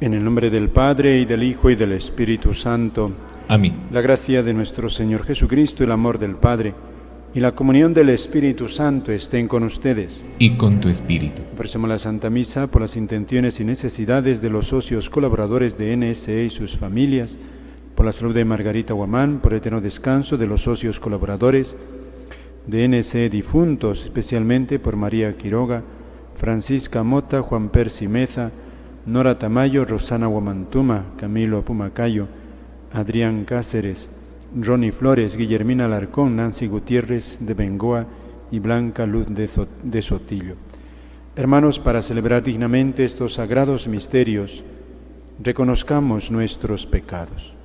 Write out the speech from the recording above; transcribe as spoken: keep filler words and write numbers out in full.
En el nombre del Padre, y del Hijo, y del Espíritu Santo. Amén. La gracia de nuestro Señor Jesucristo, el amor del Padre, y la comunión del Espíritu Santo estén con ustedes. Y con tu espíritu. Ofrecemos la Santa Misa por las intenciones y necesidades de los socios colaboradores de N S E y sus familias, por la salud de Margarita Guamán, por el eterno descanso de los socios colaboradores de N S E difuntos, especialmente por María Quiroga, Francisca Mota, Juan Percy Meza, Nora Tamayo, Rosana Guamantuma, Camilo Pumacayo, Adrián Cáceres, Ronnie Flores, Guillermina Alarcón, Nancy Gutiérrez de Bengoa y Blanca Luz de Sotillo. Hermanos, para celebrar dignamente estos sagrados misterios, reconozcamos nuestros pecados.